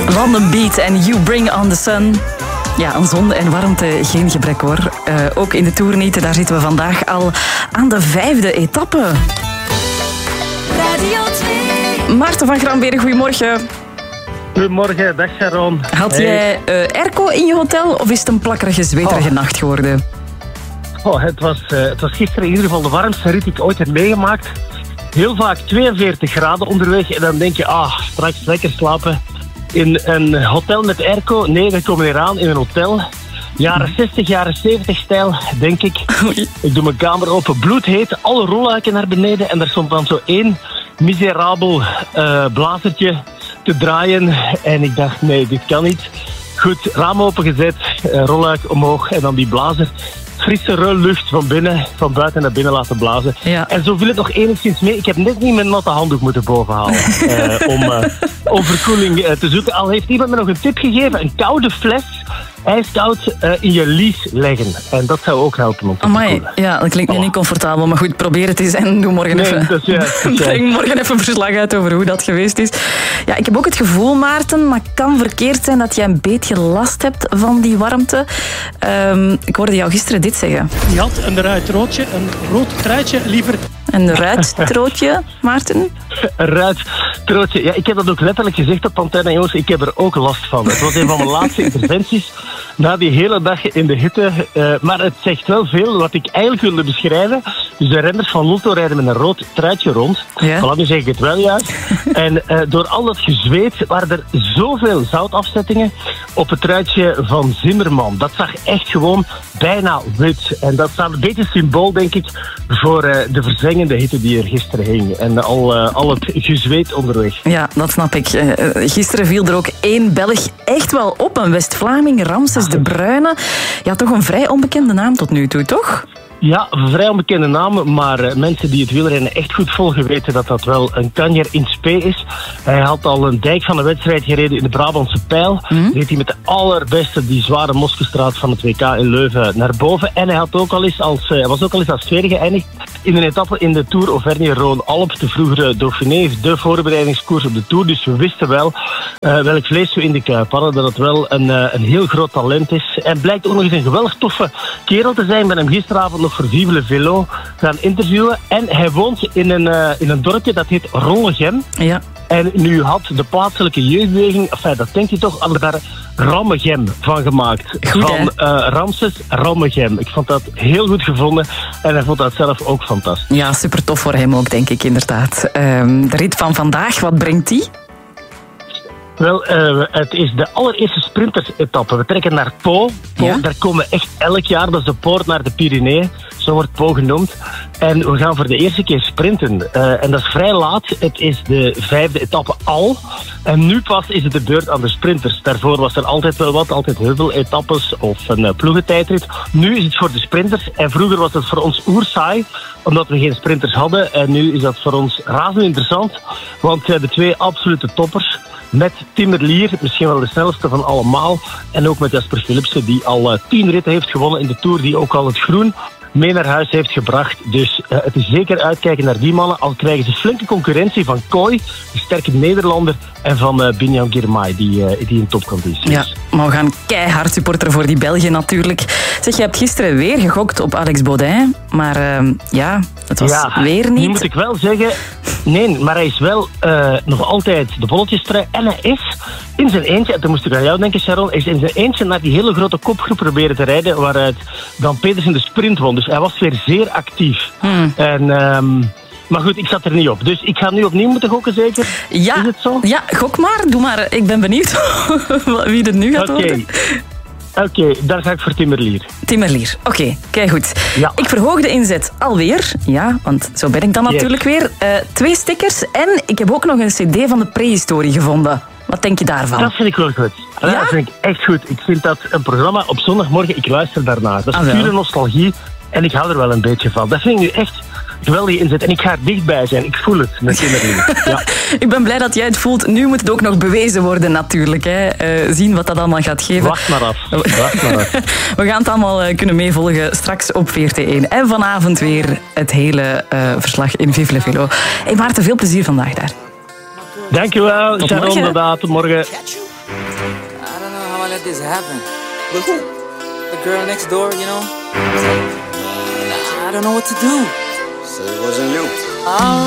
London Beat en You Bring On The Sun. Ja, aan zon en warmte geen gebrek hoor. Ook in de Tour niet. Daar zitten we vandaag al aan de 5e etappe. Radio 2. Maarten van Gramberen, goedemorgen. Goedemorgen, dag Sharon. Had jij airco in je hotel of is het een plakkerige, zweterige nacht geworden? Het was gisteren in ieder geval de warmste rit die ik ooit heb meegemaakt. Heel vaak 42 graden onderweg en dan denk je, straks lekker slapen in een hotel met airco. Nee, we komen hier aan in een hotel. Jaren 60, jaren 70 stijl, denk ik. Ik doe mijn kamer open, bloedheet, alle rolluiken naar beneden en er stond dan zo één miserabel blazertje te draaien. En ik dacht, nee, dit kan niet. Goed, raam opengezet, rolluik omhoog en dan die blazer. Frisse lucht van buiten naar binnen laten blazen. Ja. En zo viel het nog enigszins mee. Ik heb net niet mijn natte handdoek moeten bovenhalen om verkoeling te zoeken. Al heeft iemand me nog een tip gegeven. Een koude fles, ijskoud, in je lies leggen. En dat zou ook helpen om te verkoelen. Ja, dat klinkt nu niet comfortabel. Maar goed, probeer het eens en doe morgen breng morgen even verslag uit over hoe dat geweest is. Ja, ik heb ook het gevoel, Maarten, maar het kan verkeerd zijn dat jij een beetje last hebt van die warmte. Ik hoorde jou gisteren dit zeggen. Die had een ruitroodje, een rood truitje liever. Een ruittrootje, Maarten? Een ruittrootje. Ja, ik heb dat ook letterlijk gezegd op Antenne, jongens. Ik heb er ook last van. Het was een van mijn laatste interventies na die hele dag in de hitte. Maar het zegt wel veel wat ik eigenlijk wilde beschrijven. Dus de renners van Lotto rijden met een rood truitje rond. Ja. Voilà, nu zeg ik het wel juist. En door al dat gezweet waren er zoveel zoutafzettingen op het truitje van Zimmerman. Dat zag echt gewoon bijna wit. En dat staat een beetje symbool, denk ik, voor de verzengende hitte die er gisteren hing. En al het gezweet onderweg. Ja, dat snap ik. Gisteren viel er ook één Belg echt wel op. Een West-Vlaming, Ramses de Bruyne. Ja, toch een vrij onbekende naam tot nu toe, toch? Ja, vrij onbekende naam, maar mensen die het wielrennen echt goed volgen weten dat dat wel een kanjer in spe is. Hij had al een dijk van de wedstrijd gereden in de Brabantse Pijl. Reed hij met de allerbeste die zware Moskestraat van het WK in Leuven naar boven. En hij was ook al eens als tweede geëindigd in een etappe in de Tour Auvergne-Rhône-Alpes, de vroegere Dauphiné, de voorbereidingskoers op de Tour. Dus we wisten wel welk vlees we in de kuip hadden, dat het wel een heel groot talent is. En blijkt ook nog eens een geweldig toffe kerel te zijn. Ik ben hem gisteravond nog voor Vive le Vélo gaan interviewen. En hij woont in een dorpje dat heet Rollegem. Ja. En nu had de plaatselijke jeugdbeweging, dat denkt hij toch, daar Rammegem van gemaakt. Goed, van Ramses Rammegem. Ik vond dat heel goed gevonden en hij vond dat zelf ook fantastisch. Ja, super tof voor hem ook, denk ik, inderdaad. De rit van vandaag, wat brengt die? Wel, het is de allereerste sprintersetappe. We trekken naar Pau. Ja? Daar komen we echt elk jaar. Dat is de poort naar de Pyreneeën. Zo wordt Pau genoemd. En we gaan voor de eerste keer sprinten. En dat is vrij laat. Het is de 5e etappe al. En nu pas is het de beurt aan de sprinters. Daarvoor was er altijd wel wat. Altijd heuveletappes of een ploegentijdrit. Nu is het voor de sprinters. En vroeger was het voor ons oersaai. Omdat we geen sprinters hadden. En nu is dat voor ons razend interessant. Want de twee absolute toppers. Met Tim Merlier, misschien wel de snelste van allemaal. En ook met Jasper Philipsen, die al 10 ritten heeft gewonnen in de Tour. Die ook al het groen mee naar huis heeft gebracht. Dus het is zeker uitkijken naar die mannen. Al krijgen ze flinke concurrentie van Kooi, de sterke Nederlander. En van Binjam Girmay, die in topconditie is. Ja, maar we gaan keihard supporteren voor die Belgen natuurlijk. Zeg, je hebt gisteren weer gegokt op Alex Baudin. Maar het was weer niet. Nu moet ik wel zeggen, nee, maar hij is wel nog altijd de bolletjestrui. En hij is in zijn eentje, en toen moest ik aan jou denken, Sharon, is in zijn eentje naar die hele grote kopgroep proberen te rijden, waaruit Dan Pedersen de sprint won. Dus hij was weer zeer actief. Maar goed, ik zat er niet op. Dus ik ga nu opnieuw moeten gokken, zeker? Ja, is het zo? Ja, gok maar. Doe maar. Ik ben benieuwd wie het nu gaat worden. Oké, daar ga ik voor Tim Merlier. Tim Merlier, oké, kijk goed. Ja. Ik verhoog de inzet alweer. Ja, want zo ben ik dan natuurlijk weer. 2 stickers en ik heb ook nog een cd van de prehistorie gevonden. Wat denk je daarvan? Dat vind ik wel goed. Ja? Dat vind ik echt goed. Ik vind dat een programma op zondagmorgen, ik luister daarnaar. Dat is pure nostalgie en ik hou er wel een beetje van. Dat vind ik nu echt geweldige inzet. En ik ga er dichtbij zijn. Ik voel het met kinderen. Ja. Ik ben blij dat jij het voelt. Nu moet het ook nog bewezen worden natuurlijk. Hè. Zien wat dat allemaal gaat geven. Wacht maar af. We gaan het allemaal kunnen meevolgen straks op VRT1. En vanavond weer het hele verslag in Vive le Vélo. Hey Maarten, veel plezier vandaag daar. Dankjewel. Sharon, tot morgen. let this happen? With who? The girl next door, you know? I don't know what to do. So it wasn't you.